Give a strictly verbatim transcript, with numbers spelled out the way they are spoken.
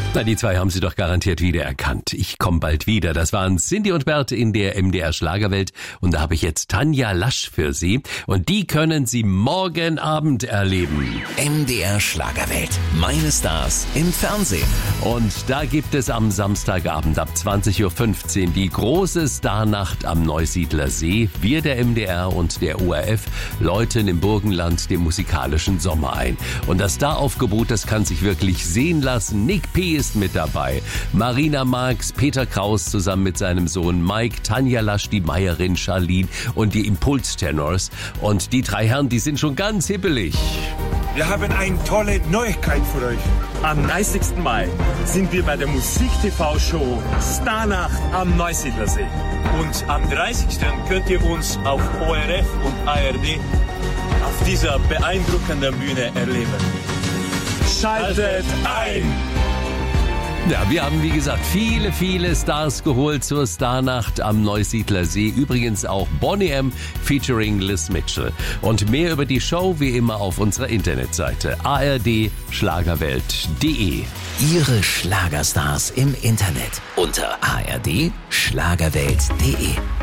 Na, die zwei haben Sie doch garantiert wiedererkannt. Ich komme bald wieder. Das waren Cindy und Bert in der M D R Schlagerwelt. Und da habe ich jetzt Tanja Lasch für Sie. Und die können Sie morgen Abend erleben. M D R Schlagerwelt. Meine Stars im Fernsehen. Und da gibt es am Samstagabend ab zwanzig Uhr fünfzehn die große Starnacht am Neusiedler See. Wir, der M D R und der O R F, läuten im Burgenland den musikalischen Sommer ein. Und das Staraufgebot, das kann sich wirklich sehen lassen. Nick P. ist mit dabei. Marina Marx, Peter Kraus zusammen mit seinem Sohn Mike, Tanja Lasch, die Meierin Charlene und die Impulstenors. Und die drei Herren, die sind schon ganz hippelig. Wir haben eine tolle Neuigkeit für euch. Am dreißigsten Mai sind wir bei der Musik-T V-Show Starnacht am Neusiedlersee. Und am dreißigsten könnt ihr uns auf O R F und A R D auf dieser beeindruckenden Bühne erleben. Schaltet ein! Ja, wir haben wie gesagt viele, viele Stars geholt zur Starnacht am Neusiedler See. Übrigens auch Boney M. featuring Liz Mitchell. Und mehr über die Show wie immer auf unserer Internetseite a r d schlagerwelt punkt d e. Ihre Schlagerstars im Internet unter a r d schlagerwelt punkt d e.